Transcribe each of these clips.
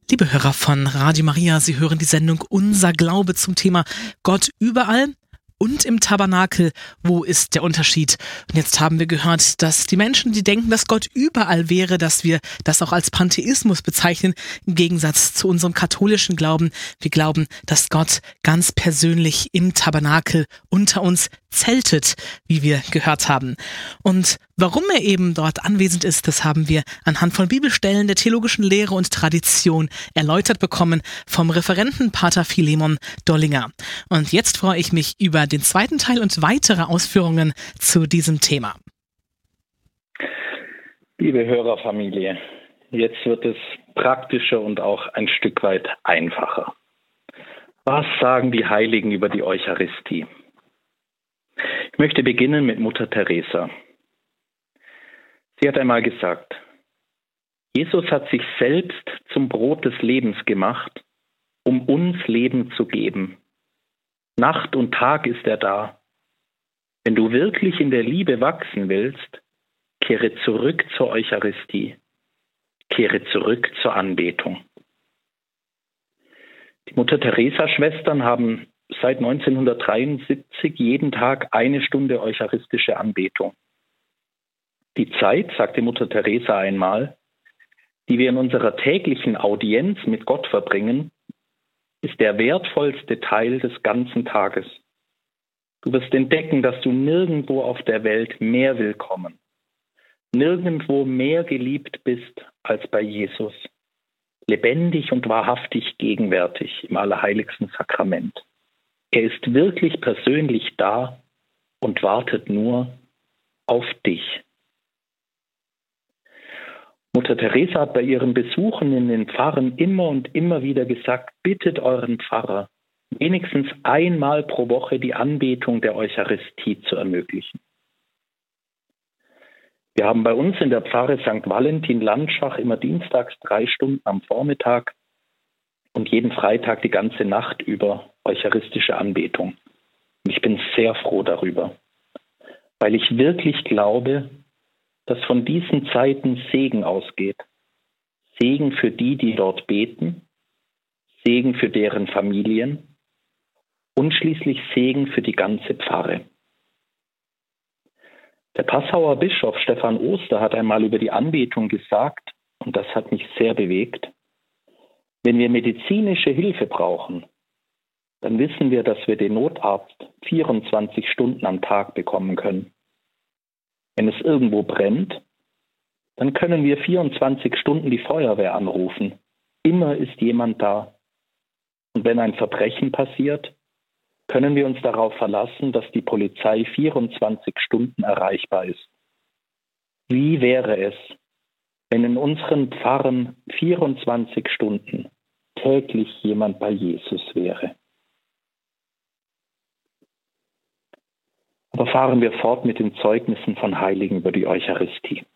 Liebe Hörer von Radio Maria, Sie hören die Sendung Unser Glaube zum Thema Gott überall und im Tabernakel. Wo ist der Unterschied? Und jetzt haben wir gehört, dass die Menschen, die denken, dass Gott überall wäre, dass wir das auch als Pantheismus bezeichnen, im Gegensatz zu unserem katholischen Glauben. Wir glauben, dass Gott ganz persönlich im Tabernakel unter uns zeltet, wie wir gehört haben. Und warum er eben dort anwesend ist, das haben wir anhand von Bibelstellen der theologischen Lehre und Tradition erläutert bekommen vom Referenten Pater Philemon Dollinger. Und jetzt freue ich mich über den zweiten Teil und weitere Ausführungen zu diesem Thema. Liebe Hörerfamilie, jetzt wird es praktischer und auch ein Stück weit einfacher. Was sagen die Heiligen über die Eucharistie? Ich möchte beginnen mit Mutter Teresa. Sie hat einmal gesagt, Jesus hat sich selbst zum Brot des Lebens gemacht, um uns Leben zu geben. Nacht und Tag ist er da. Wenn du wirklich in der Liebe wachsen willst, kehre zurück zur Eucharistie. Kehre zurück zur Anbetung. Die Mutter-Teresa-Schwestern haben seit 1973 jeden Tag 1 Stunde eucharistische Anbetung. Die Zeit, sagte Mutter Teresa einmal, die wir in unserer täglichen Audienz mit Gott verbringen, ist der wertvollste Teil des ganzen Tages. Du wirst entdecken, dass du nirgendwo auf der Welt mehr willkommen, nirgendwo mehr geliebt bist als bei Jesus, lebendig und wahrhaftig gegenwärtig im allerheiligsten Sakrament. Er ist wirklich persönlich da und wartet nur auf dich. Mutter Teresa hat bei ihren Besuchen in den Pfarren immer und immer wieder gesagt, bittet euren Pfarrer, wenigstens einmal pro Woche die Anbetung der Eucharistie zu ermöglichen. Wir haben bei uns in der Pfarre St. Valentin Landschach immer dienstags 3 Stunden am Vormittag und jeden Freitag die ganze Nacht über eucharistische Anbetung. Und ich bin sehr froh darüber, weil ich wirklich glaube, dass von diesen Zeiten Segen ausgeht. Segen für die, die dort beten, Segen für deren Familien und schließlich Segen für die ganze Pfarre. Der Passauer Bischof Stephan Oster hat einmal über die Anbetung gesagt, und das hat mich sehr bewegt, wenn wir medizinische Hilfe brauchen, dann wissen wir, dass wir den Notarzt 24 Stunden am Tag bekommen können. Wenn es irgendwo brennt, dann können wir 24 Stunden die Feuerwehr anrufen. Immer ist jemand da. Und wenn ein Verbrechen passiert, können wir uns darauf verlassen, dass die Polizei 24 Stunden erreichbar ist. Wie wäre es, wenn in unseren Pfarren 24 Stunden täglich jemand bei Jesus wäre? Aber fahren wir fort mit den Zeugnissen von Heiligen über die Eucharistie.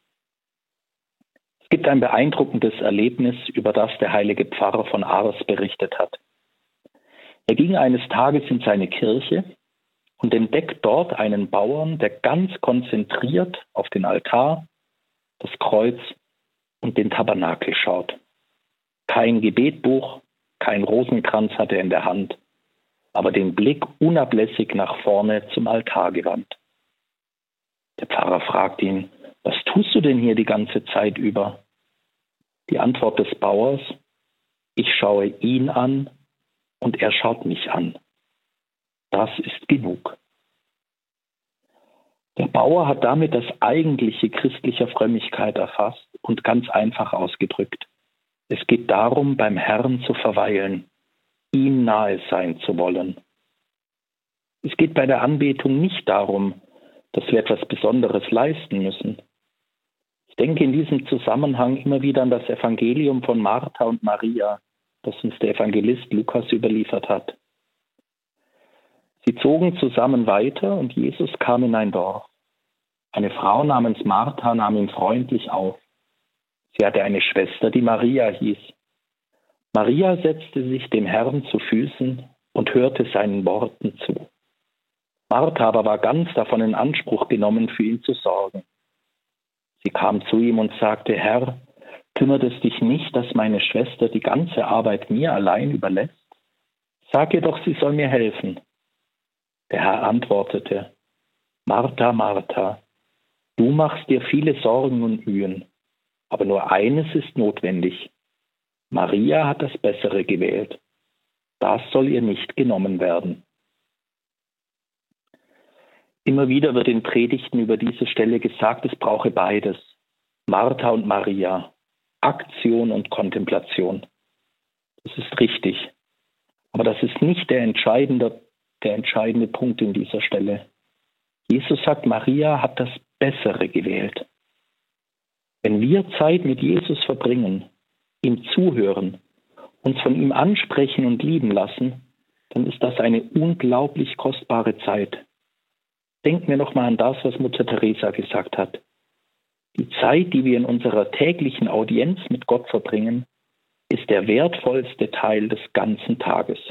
Es gibt ein beeindruckendes Erlebnis, über das der heilige Pfarrer von Ars berichtet hat. Er ging eines Tages in seine Kirche und entdeckt dort einen Bauern, der ganz konzentriert auf den Altar, das Kreuz und den Tabernakel schaut. Kein Gebetbuch, kein Rosenkranz hat er in der Hand, aber den Blick unablässig nach vorne zum Altar gewandt. Der Pfarrer fragt ihn, was tust du denn hier die ganze Zeit über? Die Antwort des Bauers, ich schaue ihn an und er schaut mich an. Das ist genug. Der Bauer hat damit das eigentliche christliche Frömmigkeit erfasst und ganz einfach ausgedrückt. Es geht darum, beim Herrn zu verweilen, ihm nahe sein zu wollen. Es geht bei der Anbetung nicht darum, dass wir etwas Besonderes leisten müssen. Ich denke in diesem Zusammenhang immer wieder an das Evangelium von Martha und Maria, das uns der Evangelist Lukas überliefert hat. Sie zogen zusammen weiter und Jesus kam in ein Dorf. Eine Frau namens Martha nahm ihn freundlich auf. Sie hatte eine Schwester, die Maria hieß. Maria setzte sich dem Herrn zu Füßen und hörte seinen Worten zu. Martha aber war ganz davon in Anspruch genommen, für ihn zu sorgen. Sie kam zu ihm und sagte, Herr, Kümmert es dich nicht, dass meine Schwester die ganze Arbeit mir allein überlässt? Sag ihr doch, sie soll mir helfen. Der Herr antwortete, Martha, Martha, du machst dir viele Sorgen und Mühen, aber nur eines ist notwendig. Maria hat das Bessere gewählt. Das soll ihr nicht genommen werden. Immer wieder wird in Predigten über diese Stelle gesagt, es brauche beides. Martha und Maria, Aktion und Kontemplation. Das ist richtig. Aber das ist nicht der entscheidende Punkt in dieser Stelle. Jesus sagt, Maria hat das Bessere gewählt. Wenn wir Zeit mit Jesus verbringen, ihm zuhören, uns von ihm ansprechen und lieben lassen, dann ist das eine unglaublich kostbare Zeit. Denken wir nochmal an das, was Mutter Teresa gesagt hat. Die Zeit, die wir in unserer täglichen Audienz mit Gott verbringen, ist der wertvollste Teil des ganzen Tages.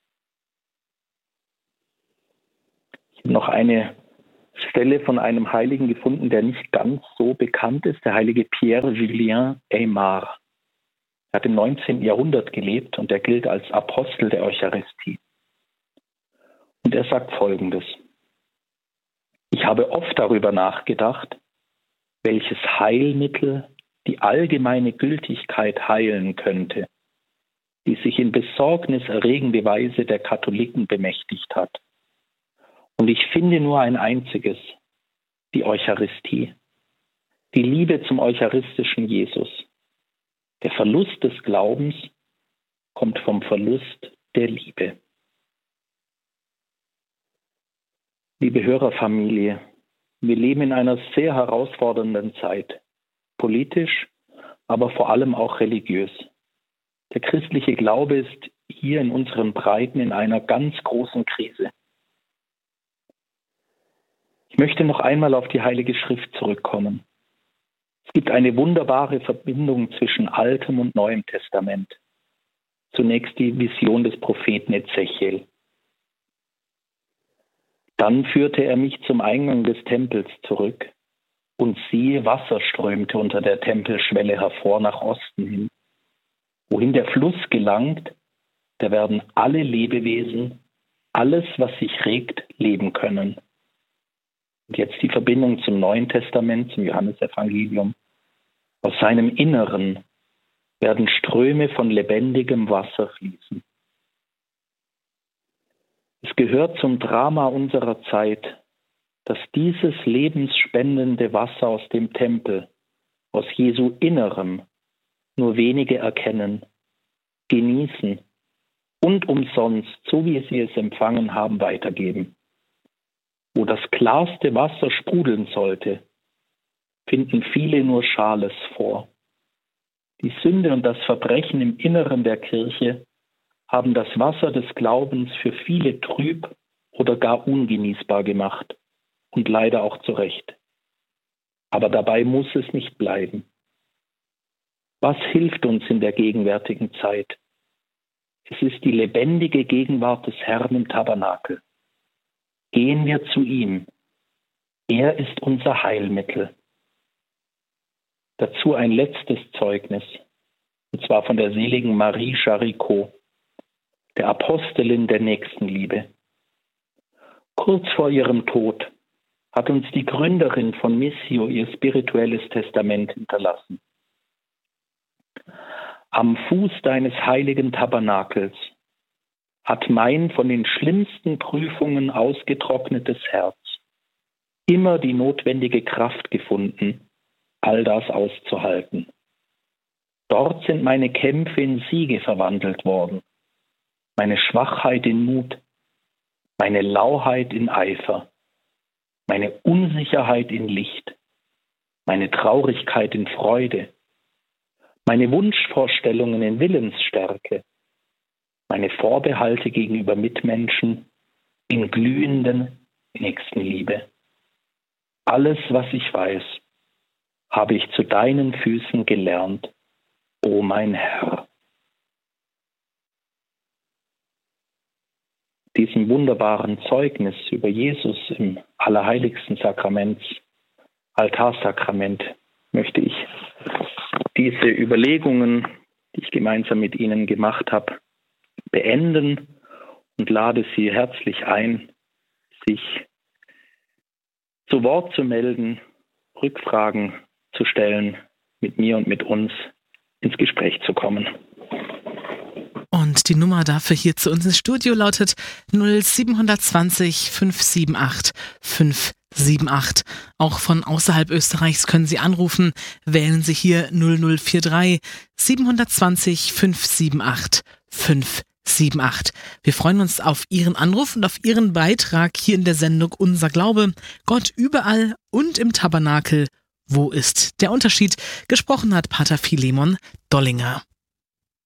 Ich habe noch eine Stelle von einem Heiligen gefunden, der nicht ganz so bekannt ist, der heilige Pierre-Julien Aymar. Er hat im 19. Jahrhundert gelebt und er gilt als Apostel der Eucharistie. Und er sagt Folgendes. Ich habe oft darüber nachgedacht, welches Heilmittel die allgemeine Gültigkeit heilen könnte, die sich in besorgniserregende Weise der Katholiken bemächtigt hat. Und ich finde nur ein einziges, die Eucharistie, die Liebe zum eucharistischen Jesus. Der Verlust des Glaubens kommt vom Verlust der Liebe. Liebe Hörerfamilie, wir leben in einer sehr herausfordernden Zeit, politisch, aber vor allem auch religiös. Der christliche Glaube ist hier in unseren Breiten in einer ganz großen Krise. Ich möchte noch einmal auf die Heilige Schrift zurückkommen. Es gibt eine wunderbare Verbindung zwischen Altem und Neuem Testament. Zunächst die Vision des Propheten Ezechiel. Dann führte er mich zum Eingang des Tempels zurück, und siehe, Wasser strömte unter der Tempelschwelle hervor nach Osten hin. Wohin der Fluss gelangt, da werden alle Lebewesen, alles, was sich regt, leben können. Und jetzt die Verbindung zum Neuen Testament, zum Johannesevangelium. Aus seinem Inneren werden Ströme von lebendigem Wasser fließen. Es gehört zum Drama unserer Zeit, dass dieses lebensspendende Wasser aus dem Tempel, aus Jesu Innerem, nur wenige erkennen, genießen und umsonst, so wie sie es empfangen haben, weitergeben. Wo das klarste Wasser sprudeln sollte, finden viele nur Schales vor. Die Sünde und das Verbrechen im Inneren der Kirche haben das Wasser des Glaubens für viele trüb oder gar ungenießbar gemacht und leider auch zu Recht. Aber dabei muss es nicht bleiben. Was hilft uns in der gegenwärtigen Zeit? Es ist die lebendige Gegenwart des Herrn im Tabernakel. Gehen wir zu ihm. Er ist unser Heilmittel. Dazu ein letztes Zeugnis, und zwar von der seligen Marie Charicot, der Apostelin der Nächstenliebe. Kurz vor ihrem Tod hat uns die Gründerin von Missio ihr spirituelles Testament hinterlassen. Am Fuß deines heiligen Tabernakels hat mein von den schlimmsten Prüfungen ausgetrocknetes Herz immer die notwendige Kraft gefunden, all das auszuhalten. Dort sind meine Kämpfe in Siege verwandelt worden, meine Schwachheit in Mut, meine Lauheit in Eifer, meine Unsicherheit in Licht, meine Traurigkeit in Freude, meine Wunschvorstellungen in Willensstärke, meine Vorbehalte gegenüber Mitmenschen in glühenden Nächstenliebe. Alles, was ich weiß, habe ich zu deinen Füßen gelernt, o mein Herr. Diesem wunderbaren Zeugnis über Jesus im Allerheiligsten Sakraments, Altarsakrament, möchte ich diese Überlegungen, die ich gemeinsam mit Ihnen gemacht habe, beenden und lade Sie herzlich ein, sich zu Wort zu melden, Rückfragen zu stellen, mit mir und mit uns ins Gespräch zu kommen. Und die Nummer dafür hier zu uns ins Studio lautet 0720 578 578. Auch von außerhalb Österreichs können Sie anrufen. Wählen Sie hier 0043 720 578 578. Wir freuen uns auf Ihren Anruf und auf Ihren Beitrag hier in der Sendung Unser Glaube. Gott überall und im Tabernakel. Wo ist der Unterschied? Gesprochen hat Pater Philemon Dollinger.